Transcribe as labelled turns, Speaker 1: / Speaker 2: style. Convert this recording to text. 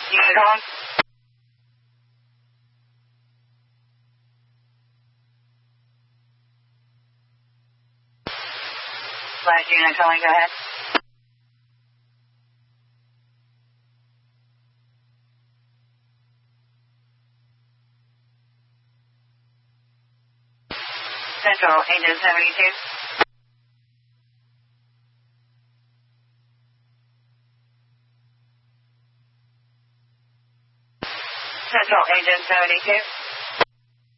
Speaker 1: You can call. Last unit calling, go ahead. Central, Agent 72. Central, Agent 72.